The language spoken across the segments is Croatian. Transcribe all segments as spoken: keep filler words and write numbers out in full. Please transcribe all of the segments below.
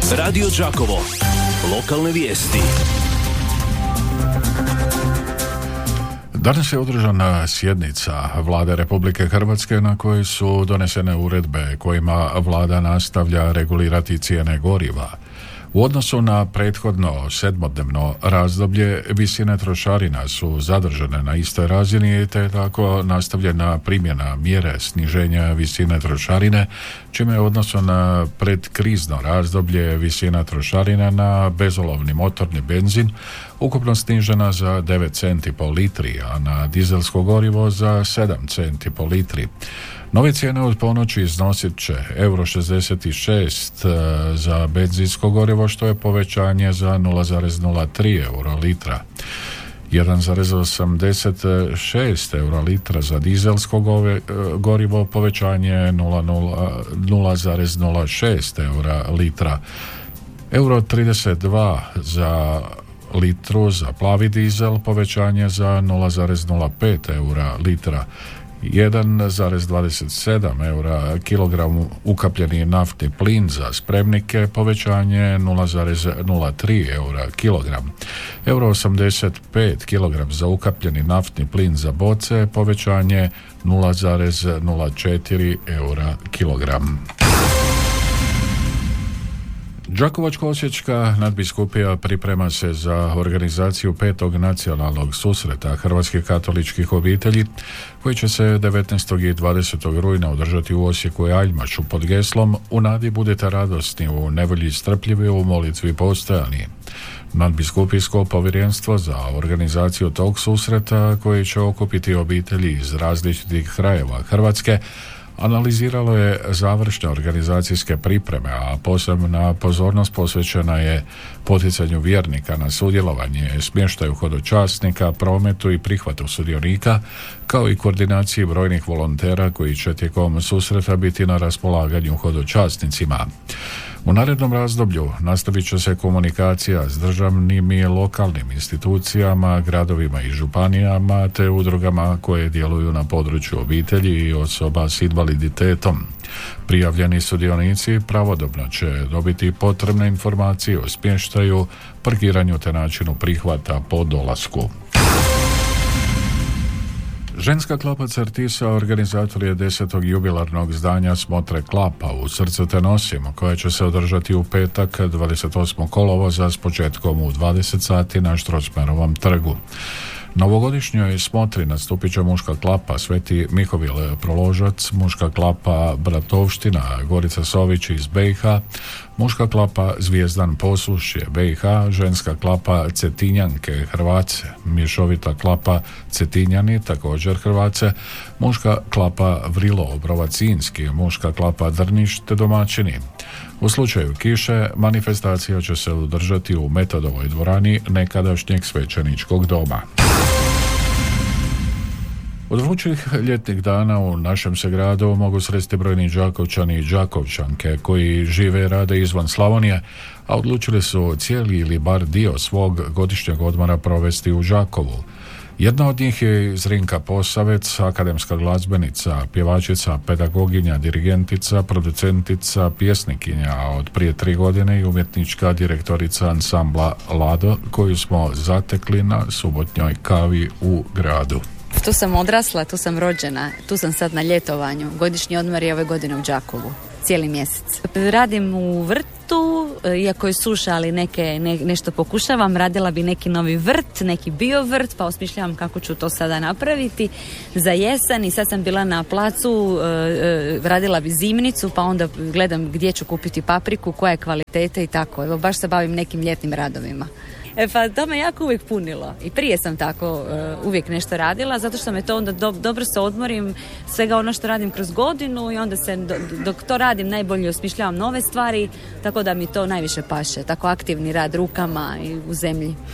Radio Đakovo. Lokalne vijesti. Danas je održana sjednica Vlade Republike Hrvatske na kojoj su donesene uredbe kojima Vlada nastavlja regulirati cijene goriva. U odnosu na prethodno sedmodnevno razdoblje, visine trošarina su zadržane na istoj razini te je tako nastavljena primjena mjere sniženja visine trošarine, čime je u odnosu na predkrizno razdoblje visina trošarina na bezolovni motorni benzin ukupno snižena za devet centi po litri, a na dizelsko gorivo za sedam centi po litri. Nove cijene od ponoći iznosit će euro šezdeset šest za benzinsko gorivo, što je povećanje za nula zarez nula tri euro litra. jedan zarez osamdeset šest euro litra za dizelsko gorivo, povećanje nula zarez nula šest euro litra. Euro trideset dva za litru za plavi dizel, povećanje za nula zarez nula pet euro litra. jedan zarez dvadeset sedam eura kilogram ukapljeni naftni plin za spremnike, povećanje nula zarez nula tri eura kilogram. Euro osamdeset pet kilogram za ukapljeni naftni plin za boce, povećanje nula zarez nula četiri eura kilogram. Đakovačko-osječka nadbiskupija priprema se za organizaciju petog nacionalnog susreta hrvatskih katoličkih obitelji, koji će se devetnaestog i dvadesetog rujna održati u Osijeku i Aljmašu pod geslom "U nadi budete radosni, u nevolji strpljivi, u molitvi postojani". Nadbiskupijsko povjerenstvo za organizaciju tog susreta, koji će okupiti obitelji iz različitih krajeva Hrvatske, analiziralo je završne organizacijske pripreme, a posebna pozornost posvećena je poticanju vjernika na sudjelovanje, smještaju hodočasnika, prometu i prihvatu sudionika, kao i koordinaciji brojnih volontera koji će tijekom susreta biti na raspolaganju hodočasnicima. U narednom razdoblju nastavit će se komunikacija s državnim i lokalnim institucijama, gradovima i županijama te udrugama koje djeluju na području obitelji i osoba s invaliditetom. Prijavljeni sudionici pravodobno će dobiti potrebne informacije o smještaju, parkiranju te načinu prihvata po dolasku. Ženska klapa Certisa organizator je desetog jubilarnog izdanja Smotre klapa u Srcu te nosimo, koja će se održati u petak dvadeset osmog kolovoza s početkom u dvadeset sati na Štrosmajerovom trgu. Novogodišnjoj smotri nastupit će muška klapa Sveti Mihovil Proložac, muška klapa Bratovština Gorica Sović iz be i ha, muška klapa Zvijezdan Posušje be i ha, ženska klapa Cetinjanke Hrvace, mješovita klapa Cetinjani također Hrvace, muška klapa Vrilo Obrovacinski, muška klapa Drniš te domaćini. U slučaju kiše manifestacija će se održati u Metodovoj dvorani nekadašnjeg svećeničkog doma. Od vrućih ljetnih dana u našem se gradu mogu sresti brojni Đakovčani i Đakovčanke koji žive i rade izvan Slavonije, a odlučili su cijeli ili bar dio svog godišnjeg odmora provesti u Đakovu. Jedna od njih je Zrinka Posavec, akademska glazbenica, pjevačica, pedagoginja, dirigentica, producentica, pjesnikinja, a od prije tri godine i umjetnička direktorica ansambla Lado, koju smo zatekli na subotnjoj kavi u gradu. Tu sam odrasla, tu sam rođena, tu sam sad na ljetovanju. Godišnji odmor je ove godine u Đakovu, cijeli mjesec. Radim u vrtu, iako je suša, ali neke, ne, nešto pokušavam. Radila bi neki novi vrt, neki bio vrt, pa osmišljavam kako ću to sada napraviti za jesen. I sad sam bila na placu, radila bi zimnicu, pa onda gledam gdje ću kupiti papriku, koja je kvalitete i tako. Evo, baš se bavim nekim ljetnim radovima. E pa to me jako uvijek punilo. I prije sam tako uh, uvijek nešto radila, zato što me to onda do, dobro se odmorim svega ono što radim kroz godinu i onda se do, dok to radim najbolje osmišljavam nove stvari, tako da mi to najviše paše. Tako aktivni rad rukama i u zemlji.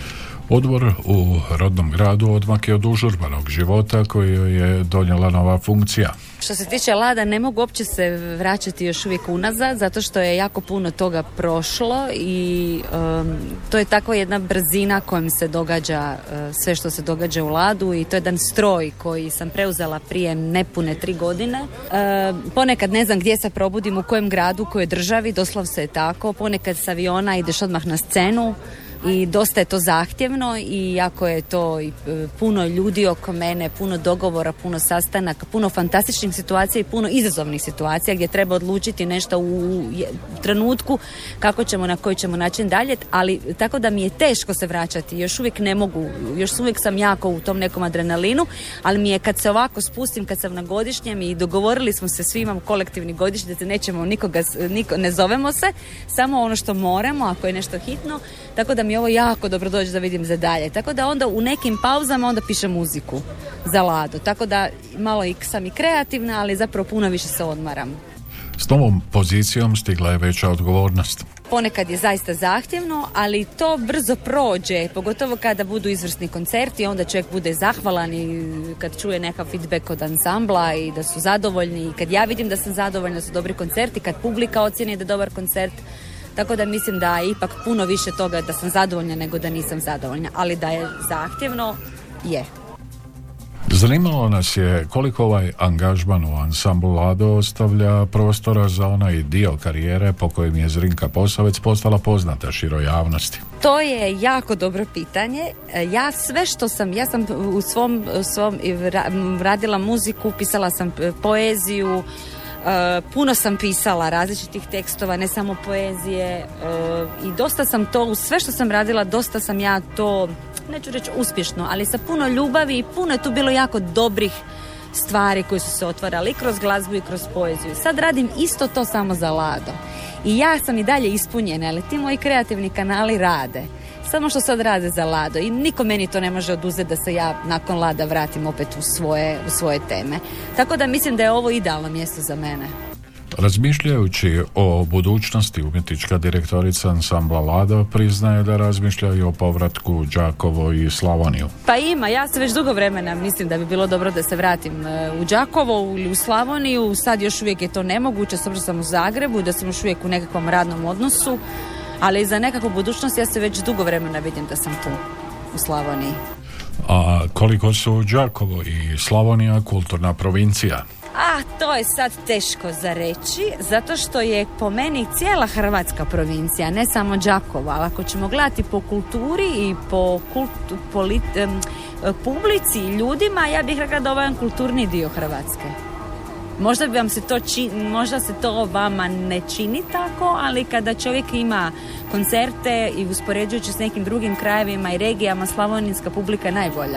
Odmor u rodnom gradu odmak je od užurbanog života koji je donijela nova funkcija. Što se tiče Lada, ne mogu uopće se vraćati još uvijek unazad, zato što je jako puno toga prošlo i um, to je tako jedna brzina kojom se događa uh, sve što se događa u Ladu i to je jedan stroj koji sam preuzela prije nepune tri godine. Uh, ponekad ne znam gdje se probudim, u kojem gradu, u kojoj državi, doslovce je tako. Ponekad s aviona ideš odmah na scenu i dosta je to zahtjevno i jako je to i puno ljudi oko mene, puno dogovora, puno sastanaka, puno fantastičnih situacija i puno izazovnih situacija gdje treba odlučiti nešto u trenutku kako ćemo, na koji ćemo način dalje, ali tako da mi je teško se vraćati, još uvijek ne mogu, još uvijek sam jako u tom nekom adrenalinu, ali mi je kad se ovako spustim, kad sam na godišnjem i dogovorili smo se, svi imamo kolektivni godišnji, da se nećemo nikoga, niko, ne zovemo se, samo ono što moramo, ako je nešto hitno, tako da mi ovo jako dobro dođe da vidim za dalje. Tako da onda u nekim pauzama onda pišem muziku za Lado. Tako da malo i sam i kreativna, ali zapravo puno više se odmaram. S novom pozicijom stigla je veća odgovornost. Ponekad je zaista zahtjevno, ali to brzo prođe, pogotovo kada budu izvrsni koncerti, onda čovjek bude zahvalan i kad čuje nekav feedback od ansambla i da su zadovoljni i kad ja vidim da sam zadovoljna, da su dobri koncerti, kad publika ocjeni da je dobar koncert. Tako da mislim da je ipak puno više toga da sam zadovoljna nego da nisam zadovoljna, ali da je zahtjevno, je. Zanimalo nas je koliko ovaj angažman u ansamblu Lado ostavlja prostora za onaj dio karijere po kojem je Zrinka Posavec postala poznata široj javnosti. To je jako dobro pitanje. Ja sve što sam, ja sam u svom, svom radila muziku, pisala sam poeziju, Uh, puno sam pisala različitih tekstova, ne samo poezije uh, i dosta sam to, sve što sam radila, dosta sam ja to, neću reći uspješno, ali sa puno ljubavi i puno je tu bilo jako dobrih stvari koje su se otvarale i kroz glazbu i kroz poeziju. Sad radim isto to samo za Lado i ja sam i dalje ispunjena, ali ti moji kreativni kanali rade. Samo što sad rade za Lado i niko meni to ne može oduzeti da se ja nakon Lada vratim opet u svoje, u svoje teme. Tako da mislim da je ovo idealno mjesto za mene. Razmišljajući o budućnosti, umjetnička direktorica ansambla Lado priznaje da razmišlja i o povratku u Đakovo i Slavoniju. Pa ima, ja se već dugo vremena mislim da bi bilo dobro da se vratim u Đakovo ili u Slavoniju. Sad još uvijek je to nemoguće, s obzirom sam u Zagrebu, da sam još uvijek u nekakvom radnom odnosu. Ali za nekakvu budućnost ja se već dugo vremena vidim da sam tu u Slavoniji. A koliko su Đakovo i Slavonija kulturna provincija? A, to je sad teško za reći, zato što je po meni cijela Hrvatska provincija, ne samo Đakovo, ali ako ćemo gledati po kulturi i po kultu, polit, um, publici i ljudima, ja bih rekla da ovo je jedan kulturni dio Hrvatske. Možda bi vam se to čini, možda se to vama ne čini tako, ali kada čovjek ima koncerte i uspoređujući s nekim drugim krajevima i regijama, slavonijska publika je najbolja.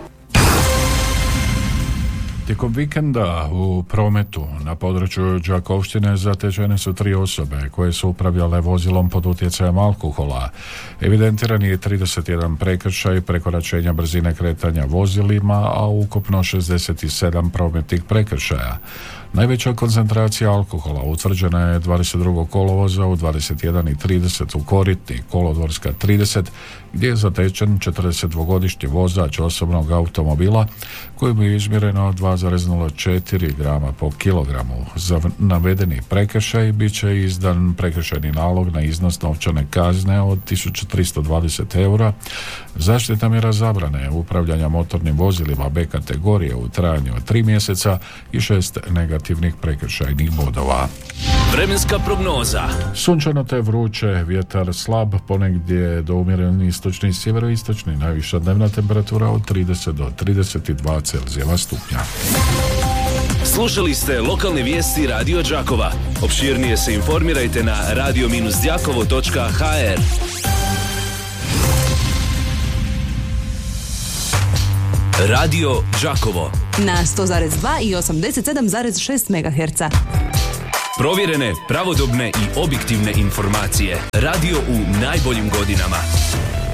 Tijekom vikenda u prometu na području Đakovštine zatečene su tri osobe koje su upravljale vozilom pod utjecajem alkohola. Evidentiran je trideset jedan prekršaj prekoračenja brzine kretanja vozilima, a ukupno šezdeset sedam prometnih prekršaja. Najveća koncentracija alkohola utvrđena je dvadeset drugog kolovoza u dvadeset jedan i trideset u Koritni, kolodvorska trideset, gdje je zatečen četrdesetdvogodišnji vozač osobnog automobila kojemu je izmjereno dva zarez nula četiri grama po kilogramu. Za navedeni prekršaj bit će izdan prekršajni nalog na iznos novčane kazne od tisuću tristo dvadeset eura, zaštitna mjera zabrane upravljanja motornim vozilima B kategorije u trajanju od tri mjeseca i šest negativnih prekršajnih bodova. Vremenska prognoza. Sunčano te vruće, vjetar slab, ponegdje do umjeren istočni i sjeveroistočni, najviša dnevna temperatura od trideset do trideset dva Celzijeva stupnja. Slušali ste lokalne vijesti Radio Đakova. Opširnije se informirajte na radio dash đakovo točka ha er. Radio Đakovo na sto zarez dva i osamdeset sedam zarez šest megaherca. Provjerene, pravodobne i objektivne informacije. Radio u najboljim godinama.